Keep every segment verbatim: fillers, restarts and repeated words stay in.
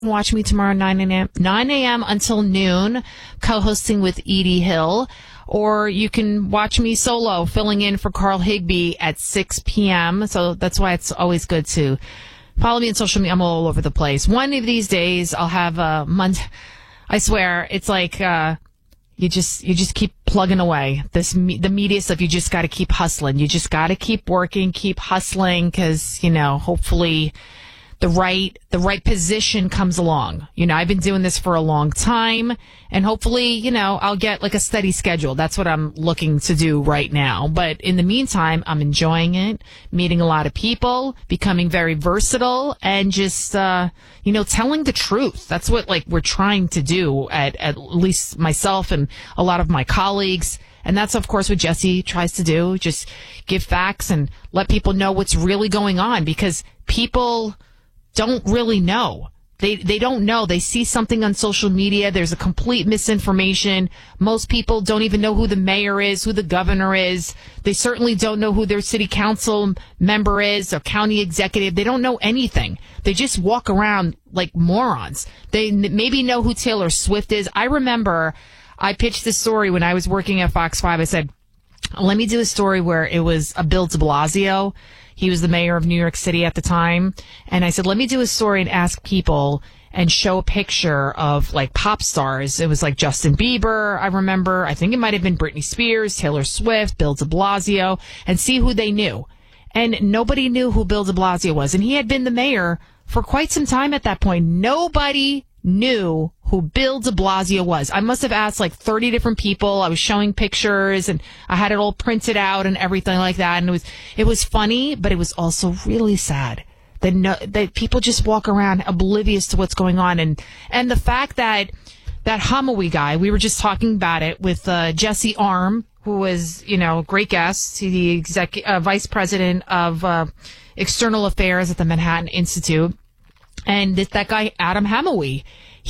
Watch me tomorrow, nine a.m. nine a.m. until noon, co-hosting with Edie Hill. Or you can watch me solo, filling in for Carl Higbee at six p.m. So that's why it's always good to follow me on social media. I'm all over the place. One of these days, I'll have a month. I swear, it's like uh, you just you just keep plugging away. This me- the media stuff. You just got to keep hustling. You just got to keep working, keep hustling, because you know, hopefully. The right, the right position comes along. You know, I've been doing this for a long time, and hopefully, you know, I'll get like a steady schedule. That's what I'm looking to do right now. But in the meantime, I'm enjoying it, meeting a lot of people, becoming very versatile, and just, uh, you know, telling the truth. That's what like we're trying to do at, at least myself and a lot of my colleagues. And that's, of course, what Jesse tries to do. Just give facts and let people know what's really going on, because people don't really know. They they don't know. They see something on social media. There's a complete misinformation. Most people don't even know who the mayor is, who the governor is. They certainly don't know who their city council member is or county executive. They don't know anything. They just walk around like morons. They n- maybe know who Taylor Swift is. I remember I pitched this story when I was working at Fox five. I said, let me do a story where it was a Bill de Blasio. He was the mayor of New York City at the time. And I said, let me do a story and ask people and show a picture of like pop stars. It was like Justin Bieber, I remember. I think it might have been Britney Spears, Taylor Swift, Bill de Blasio, and see who they knew. And nobody knew who Bill de Blasio was. And he had been the mayor for quite some time at that point. Nobody knew who Bill de Blasio was. I must have asked like thirty different people. I was showing pictures and I had it all printed out and everything like that. And it was, it was funny, but it was also really sad that no, that people just walk around oblivious to what's going on. And, and the fact that that Hamawi guy, we were just talking about it with, uh, Jesse Arm, who was, you know, a great guest, the exec, uh, vice president of, uh, external affairs at the Manhattan Institute. And this, that guy, Adam Hamawi,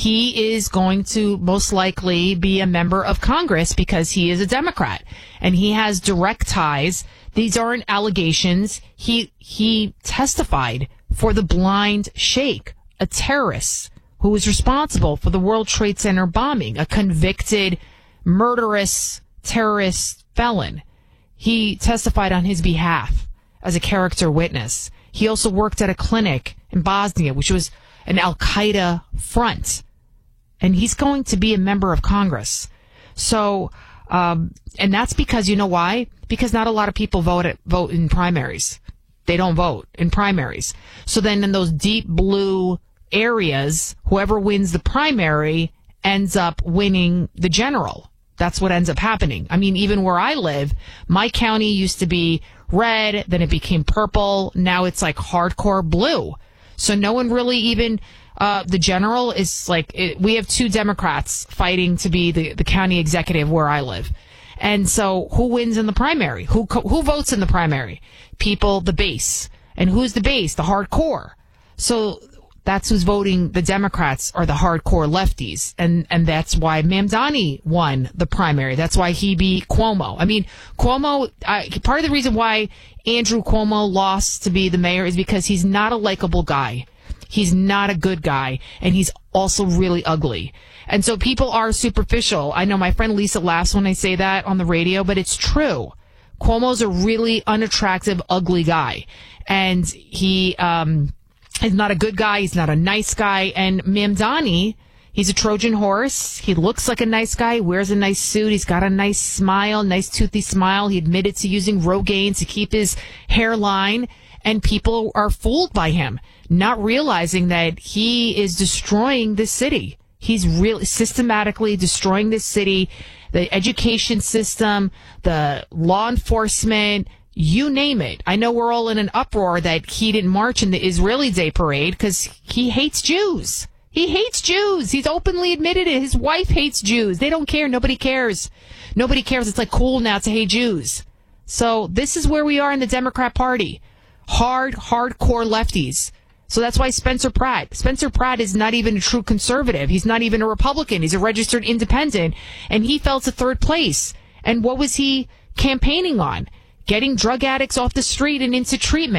he is going to most likely be a member of Congress because he is a Democrat and he has direct ties. These aren't allegations. He, he testified for the Blind Sheikh, a terrorist who was responsible for the World Trade Center bombing, a convicted murderous terrorist felon. He testified on his behalf as a character witness. He also worked at a clinic in Bosnia, which was an Al-Qaeda front. And he's going to be a member of Congress. So, um, and that's because, you know why? Because not a lot of people vote at, vote in primaries. They don't vote in primaries. So then in those deep blue areas, whoever wins the primary ends up winning the general. That's what ends up happening. I mean, even where I live, my county used to be red, then it became purple. Now it's like hardcore blue. So no one really even, uh, the general is like, it, we have two Democrats fighting to be the, the county executive where I live. And so who wins in the primary? Who, who votes in the primary? People, the base. And who's the base? The hardcore. So that's who's voting. The Democrats are the hardcore lefties. And, and that's why Mamdani won the primary. That's why he beat Cuomo. I mean, Cuomo, uh, part of the reason why Andrew Cuomo lost to be the mayor is because he's not a likable guy. He's not a good guy. And he's also really ugly. And so people are superficial. I know my friend Lisa laughs when I say that on the radio, but it's true. Cuomo's a really unattractive, ugly guy. And he, um, He's not a good guy. He's not a nice guy. And Mamdani, he's a Trojan horse. He looks like a nice guy, wears a nice suit. He's got a nice smile, nice toothy smile. He admitted to using Rogaine to keep his hairline. And people are fooled by him, not realizing that he is destroying this city. He's really systematically destroying this city, the education system, the law enforcement, you name it. I know we're all in an uproar that he didn't march in the Israeli Day Parade because he hates Jews. He hates Jews. He's openly admitted it. His wife hates Jews. They don't care. Nobody cares. Nobody cares. It's like cool now to hate Jews. So this is where we are in the Democrat Party. Hard, hardcore lefties. So that's why Spencer Pratt. Spencer Pratt is not even a true conservative. He's not even a Republican. He's a registered independent. And he fell to third place. And what was he campaigning on? Getting drug addicts off the street and into treatment.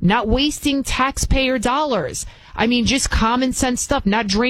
not wasting taxpayer dollars. I mean, just common sense stuff, not draining